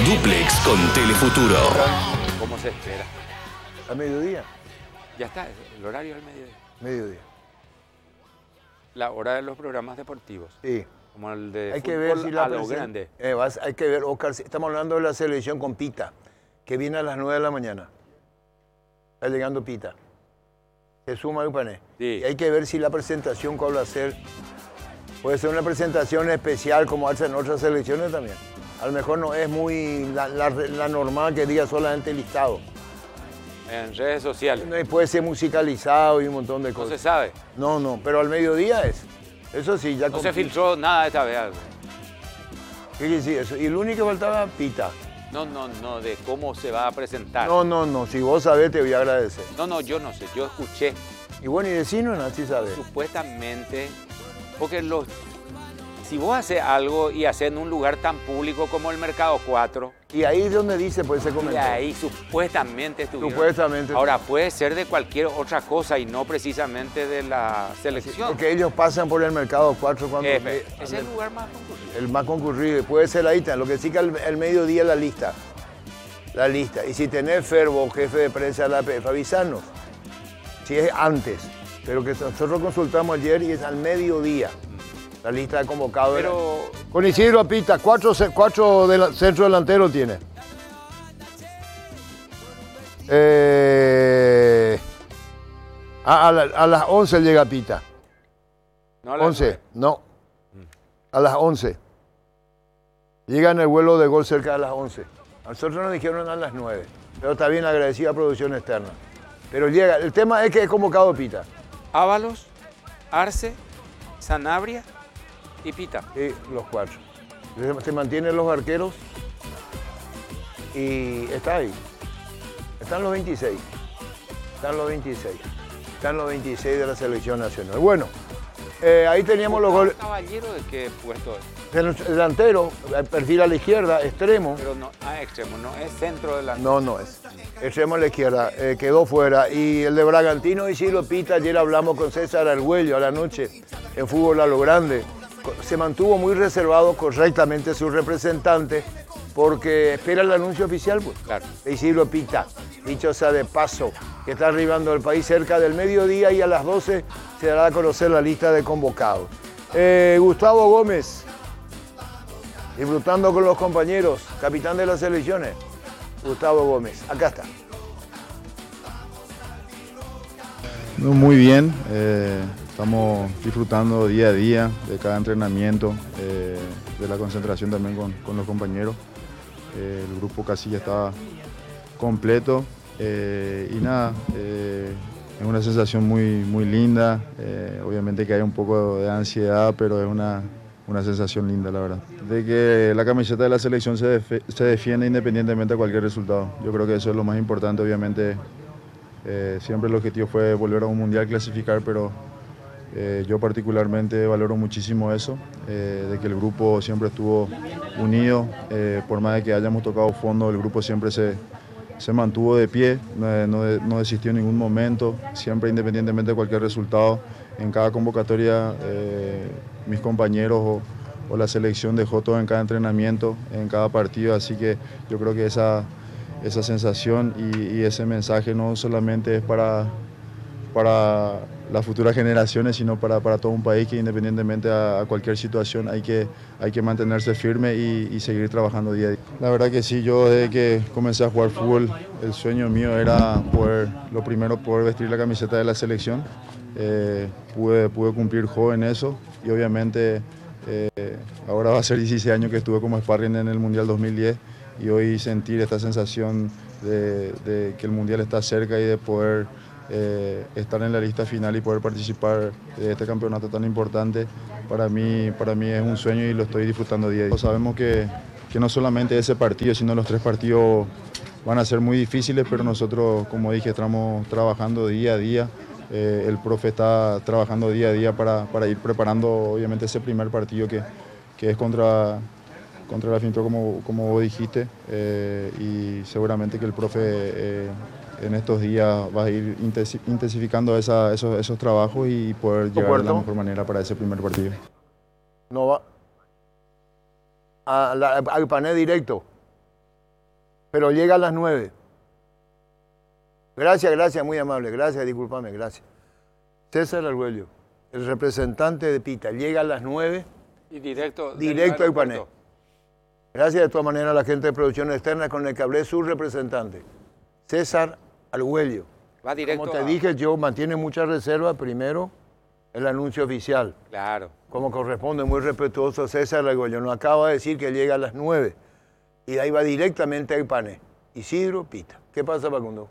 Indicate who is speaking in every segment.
Speaker 1: Duplex con Telefuturo.
Speaker 2: ¿Cómo se espera?
Speaker 3: ¿A mediodía?
Speaker 2: Ya está, el horario del mediodía.
Speaker 3: Mediodía.
Speaker 2: La hora de los programas deportivos.
Speaker 3: Sí.
Speaker 2: Como el de
Speaker 3: Hay
Speaker 2: fútbol
Speaker 3: que ver si la
Speaker 2: a lo grande.
Speaker 3: hay que ver, Oscar, estamos hablando de la selección con Pita, que viene a las 9 de la mañana. Está llegando Pita. Se suma el pané.
Speaker 2: Sí.
Speaker 3: Y hay que ver si la presentación que va a hacer puede ser una presentación especial como hacen otras selecciones también. A lo mejor no es muy la normal que diga solamente listado.
Speaker 2: En redes sociales.
Speaker 3: No, y puede ser musicalizado y un montón de
Speaker 2: No
Speaker 3: cosas.
Speaker 2: se sabe.
Speaker 3: No, pero al mediodía es. Eso sí, ya
Speaker 2: No se filtró nada esta vez.
Speaker 3: Sí, eso. Y lo único que faltaba, Pita.
Speaker 2: No, de cómo se va a presentar.
Speaker 3: No, si vos sabés te voy a agradecer.
Speaker 2: No, yo no sé, yo escuché
Speaker 3: Y bueno, y decirnos, ¿no? Si sabes.
Speaker 2: supuestamente, porque si vos haces algo y haces en un lugar tan público como el Mercado 4,
Speaker 3: Y ahí es donde dice, pues se
Speaker 2: y
Speaker 3: comentó.
Speaker 2: ahí supuestamente estuvieron.
Speaker 3: Supuestamente.
Speaker 2: Ahora, puede ser de cualquier otra cosa y no precisamente de la selección.
Speaker 3: Porque ellos pasan por el mercado 4 cuando...
Speaker 2: Es el lugar más concurrido.
Speaker 3: El más concurrido. Puede ser ahí, lo que sí que al mediodía la lista. La lista. Y si tenés Ferbo, jefe de prensa de la APF, avisarnos. Si es antes. Pero que nosotros consultamos ayer y es al mediodía. La lista de convocados.
Speaker 2: Pero
Speaker 3: Con Isidro Pita, cuatro centro delantero tiene. A las 11 llega Pita.
Speaker 2: no a las
Speaker 3: 11,
Speaker 2: 9.
Speaker 3: no. A las 11. Llega en el vuelo de gol cerca de las 11. A nosotros nos dijeron a las 9. Pero está bien agradecida a producción externa. Pero llega. El tema es que es convocado Pita.
Speaker 2: Ábalos, Arce, Sanabria y Pita.
Speaker 3: Sí, los 4. Se mantienen los arqueros y está ahí. Están los 26. Están los 26. Están los 26 de la selección nacional. Bueno, ahí teníamos los goles.
Speaker 2: ¿Caballero de qué puesto es?
Speaker 3: El delantero, perfil a la izquierda, extremo.
Speaker 2: Pero no, extremo, no es centro delantero.
Speaker 3: No es. Extremo a la izquierda, quedó fuera. Y el de Bragantino y Silo Pita, ayer hablamos con César Argüello a la noche en Fútbol a lo Grande. Se mantuvo muy reservado correctamente su representante porque espera el anuncio oficial, pues.
Speaker 2: Claro.
Speaker 3: De Isidro Pita, dicho sea de paso, que está arribando el país cerca del mediodía y a las 12 se dará a conocer la lista de convocados. Gustavo Gómez, disfrutando con los compañeros, capitán de las selecciones. Gustavo Gómez, acá está.
Speaker 4: Muy bien, estamos disfrutando día a día de cada entrenamiento, de la concentración también con los compañeros. El grupo casi ya está completo y nada, es una sensación muy linda. Obviamente que hay un poco de ansiedad, pero es una sensación linda, la verdad. De que la camiseta de la selección se defiende independientemente de cualquier resultado. Yo creo que eso es lo más importante, obviamente. Siempre el objetivo fue volver a un mundial, clasificar, pero yo particularmente valoro muchísimo eso, de que el grupo siempre estuvo unido, por más de que hayamos tocado fondo, el grupo siempre se mantuvo de pie, no desistió en ningún momento, siempre independientemente de cualquier resultado. En cada convocatoria mis compañeros o la selección dejó todo en cada entrenamiento, en cada partido, así que yo creo que esa sensación y ese mensaje no solamente es para las futuras generaciones, sino para todo un país que independientemente a cualquier situación hay que mantenerse firme y seguir trabajando día a día. La verdad que sí, yo desde que comencé a jugar fútbol, el sueño mío era poder vestir la camiseta de la selección. Pude cumplir joven eso y obviamente ahora va a ser 16 años que estuve como sparring en el Mundial 2010 y hoy sentir esta sensación de que el Mundial está cerca y de poder estar en la lista final y poder participar de este campeonato tan importante, para mí es un sueño y lo estoy disfrutando día a día. Sabemos que no solamente ese partido, sino los 3 partidos van a ser muy difíciles, pero nosotros, como dije, estamos trabajando día a día. El profe está trabajando día a día para ir preparando obviamente ese primer partido que es contra la Finto, como vos dijiste, y seguramente que el profe en estos días va a ir intensificando esos trabajos y poder llegar de la mejor manera para ese primer partido.
Speaker 3: No va al panel directo. pero llega a las 9. Gracias, muy amable. Gracias, discúlpame, gracias. César Argüello, el representante de Pita, llega a las 9.
Speaker 2: Y directo
Speaker 3: a Ipané. Gracias de todas maneras a la gente de producción externa con el que hablé, su representante, César Argüello.
Speaker 2: Va directo.
Speaker 3: Como te dije, yo mantiene mucha reserva. Primero, el anuncio oficial.
Speaker 2: Claro.
Speaker 3: Como corresponde, muy respetuoso, César Argüello. Nos acaba de decir que llega a las 9. Y de ahí va directamente a Ipané. Isidro Pita. ¿Qué pasa, Facundo?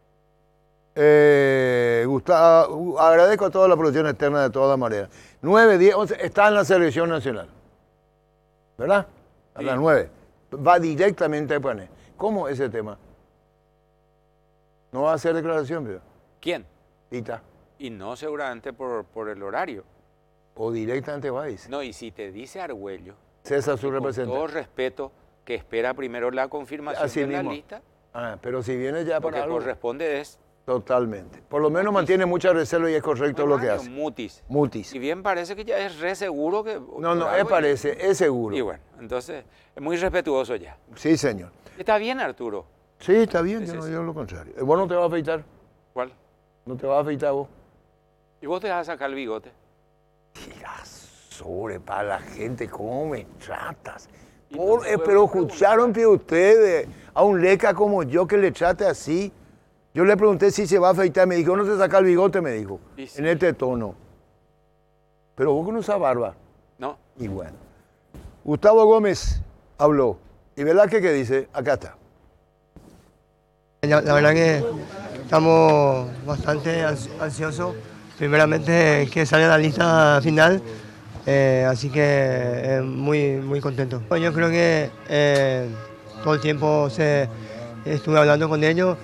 Speaker 3: Gustavo, agradezco a toda la producción externa de todas maneras. 9, 10, 11, está en la selección nacional. ¿Verdad? A las 9. Va directamente a Ipané. ¿Cómo ese tema? ¿No va a hacer declaración, pero?
Speaker 2: ¿Quién?
Speaker 3: Pita.
Speaker 2: Y no seguramente por el horario.
Speaker 3: O directamente va, dice.
Speaker 2: No, y si te dice Argüello,
Speaker 3: César, su
Speaker 2: con
Speaker 3: representante.
Speaker 2: todo respeto, que espera primero la confirmación
Speaker 3: Así
Speaker 2: de la
Speaker 3: mismo.
Speaker 2: lista,
Speaker 3: Ah, pero si viene ya
Speaker 2: lo
Speaker 3: para
Speaker 2: que
Speaker 3: algo.
Speaker 2: corresponde es...
Speaker 3: Totalmente. Por lo menos mantiene mucha reserva y es correcto lo que hace.
Speaker 2: Mutis.
Speaker 3: Mutis.
Speaker 2: Si bien parece que ya es re seguro que...
Speaker 3: No, parece, es seguro.
Speaker 2: Y bueno, entonces, es muy respetuoso ya.
Speaker 3: Sí, señor.
Speaker 2: Está bien, Arturo.
Speaker 3: Sí, está bien, yo no digo lo contrario. ¿Vos no te vas a afeitar?
Speaker 2: ¿Cuál?
Speaker 3: ¿No te vas a afeitar vos?
Speaker 2: ¿Y vos te vas a sacar el bigote?
Speaker 3: Tira sobre para la gente, ¿cómo me tratas?
Speaker 2: Y no me
Speaker 3: Pero
Speaker 2: puedo
Speaker 3: escucharon que ustedes, a un leca como yo que le trate así. Yo le pregunté si se va a afeitar, me dijo, no se saca el bigote, me dijo,
Speaker 2: Sí.
Speaker 3: en este tono. Pero vos que no usas barba.
Speaker 2: No.
Speaker 3: Y bueno. Gustavo Gómez habló. ¿Y Velázquez qué dice? Acá está.
Speaker 5: La verdad que estamos bastante ansiosos. Primeramente que salga la lista final, así que muy contento. Yo creo que todo el tiempo estuve hablando con ellos.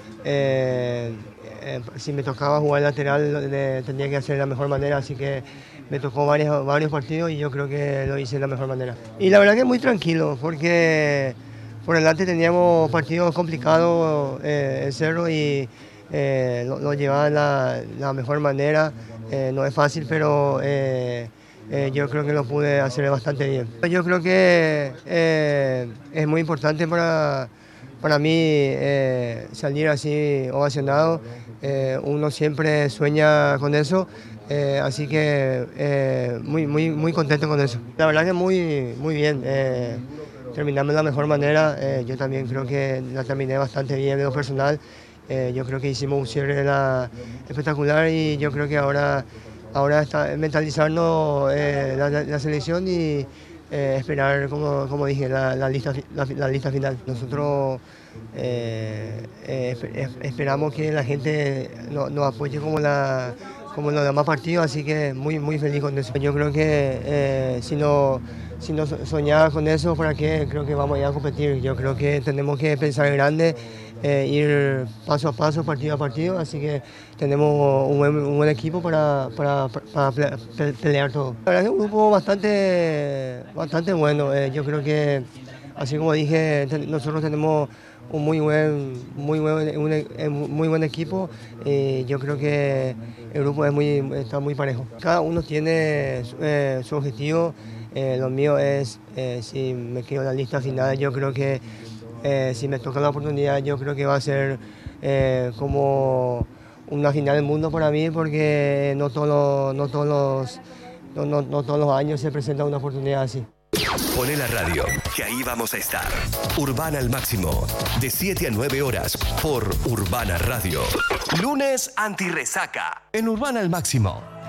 Speaker 5: Si me tocaba jugar lateral tendría que hacer de la mejor manera, así que me tocó varios partidos y yo creo que lo hice de la mejor manera. Y la verdad que muy tranquilo, porque por delante teníamos partidos complicados en Cerro y lo llevaba de la mejor manera. No es fácil, pero yo creo que lo pude hacer bastante bien. Yo creo que es muy importante para mí salir así ovacionado. Uno siempre sueña con eso, así que muy contento con eso. La verdad que muy bien. Terminamos de la mejor manera. Yo también creo que la terminé bastante bien en lo personal. Yo creo que hicimos un cierre espectacular y yo creo que ahora está mentalizarnos la selección y esperar, como dije, la lista final. Nosotros esperamos que la gente nos apoye como los demás partidos, así que muy feliz con eso. Yo creo que si no soñaba con eso, ¿para qué? Creo que vamos a ir a competir. Yo creo que tenemos que pensar grande, ir paso a paso, partido a partido, así que tenemos un buen equipo para pelear todo. La verdad es un grupo bastante bueno. Yo creo que, así como dije, nosotros tenemos un muy buen equipo. Yo creo que el grupo está muy parejo. Cada uno tiene su objetivo. Lo mío es, si me quedo en la lista final, yo creo que si me toca la oportunidad, yo creo que va a ser como una final del mundo para mí, porque no todos los años se presenta una oportunidad así.
Speaker 1: Poné la radio, que ahí vamos a estar. Urbana al máximo, de 7 a 9 horas, por Urbana Radio. Lunes anti-resaca, en Urbana al máximo.